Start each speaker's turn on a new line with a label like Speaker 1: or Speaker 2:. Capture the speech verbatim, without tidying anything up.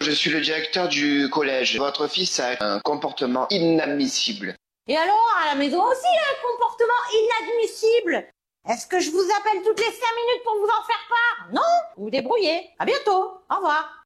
Speaker 1: je suis le directeur du collège. Votre fils a un comportement inadmissible.
Speaker 2: Et alors, à la maison aussi, il a un comportement inadmissible. Est-ce que je vous appelle toutes les cinq minutes pour vous en faire part? Non? Vous vous débrouillez. À bientôt. Au revoir.